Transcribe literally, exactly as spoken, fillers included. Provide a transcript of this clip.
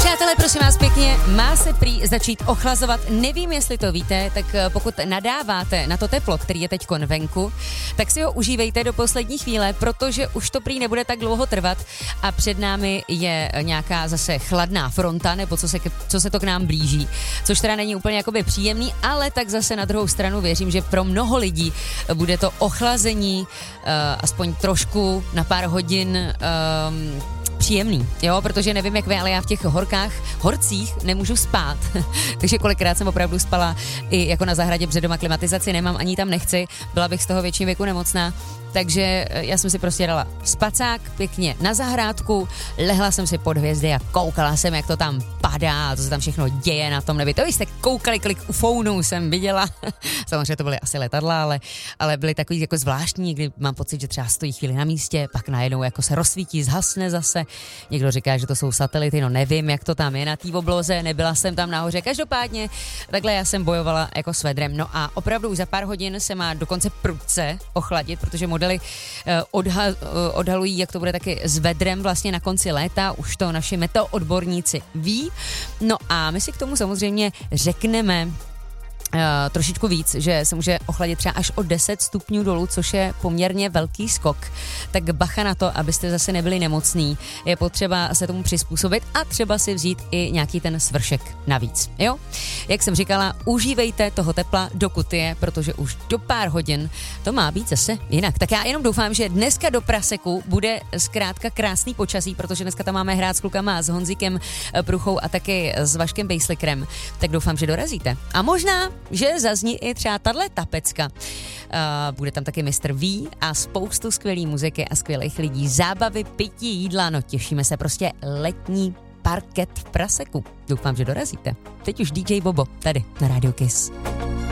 Přátelé, prosím vás pěkně, má se prý začít ochlazovat. Nevím, jestli to víte, tak pokud nadáváte na to teplo, který je teďkon venku, tak si ho užívejte do poslední chvíle, protože už to prý nebude tak dlouho trvat a před námi je nějaká zase chladná fronta, nebo co se, co se to k nám blíží, což teda není úplně jakoby příjemný, ale tak zase na druhou stranu věřím, že pro mnoho lidí bude to ochlazení uh, aspoň trošku na pár hodin um, příjemný, jo, protože nevím jak vy, ale já v těch horkách, horcích nemůžu spát, takže kolikrát jsem opravdu spala i jako na zahradě, protože doma klimatizaci nemám, ani tam nechci, byla bych z toho větším věku nemocná, takže já jsem si prostě dala spacák pěkně na zahrádku, lehla jsem si pod hvězdy a koukala jsem, jak to tam padá, co se tam všechno děje na tom nebi. To jste koukali, kolik ufounů jsem viděla. Samozřejmě to byly asi letadla, ale, ale byly takový jako zvláštní, kdy mám pocit, že třeba stojí chvíli na místě, pak najednou jako se rozsvítí, zhasne zase. Někdo říká, že to jsou satelity, no nevím, jak to tam je na té obloze, nebyla jsem tam nahoře. Každopádně takhle já jsem bojovala jako s vedrem. No a opravdu už za pár hodin se má dokonce prudce ochladit, protože modely uh, odha- uh, odhalují, jak to bude taky s vedrem vlastně na konci léta, už to naši meteoodborníci ví. No a my si k tomu samozřejmě řekneme Uh, trošičku víc, že se může ochladit třeba až o deset stupňů dolů, což je poměrně velký skok. Tak bacha na to, abyste zase nebyli nemocní. Je potřeba se tomu přizpůsobit a třeba si vzít i nějaký ten svršek navíc. Jo? Jak jsem říkala, užívejte toho tepla, dokud je, protože už do pár hodin to má být zase jinak. Tak já jenom doufám, že dneska do Praseku bude zkrátka krásný počasí, protože dneska tam máme hrát s klukama, s Honzíkem Pruchou a taky s Vaškem Bejslikrem. Tak doufám, že dorazíte. A možná že zazní i třeba tato pecka. Uh, bude tam taky mistr V a spoustu skvělý muziky a skvělých lidí, zábavy, pití, jídla, no těšíme se, prostě letní parket v Praseku. Doufám, že dorazíte. Teď už D J Bobo, tady na Radio Kiss.